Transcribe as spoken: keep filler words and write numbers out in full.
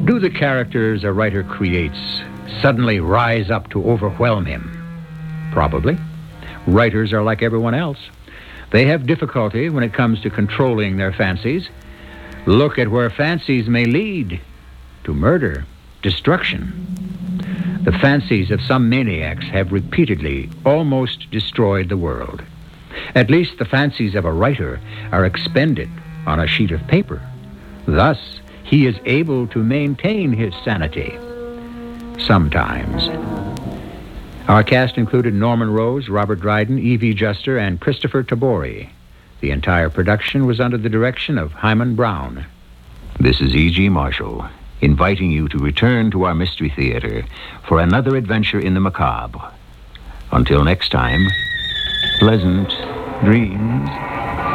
Do the characters a writer creates suddenly rise up to overwhelm him? Probably. Writers are like everyone else. They have difficulty when it comes to controlling their fancies. Look at where fancies may lead: to murder, destruction. The fancies of some maniacs have repeatedly almost destroyed the world. At least the fancies of a writer are expended on a sheet of paper. Thus, he is able to maintain his sanity. Sometimes. Our cast included Norman Rose, Robert Dryden, Evie Juster, and Christopher Tabori. The entire production was under the direction of Hyman Brown. This is E G. Marshall, inviting you to return to our Mystery Theater for another adventure in the macabre. Until next time, pleasant dreams.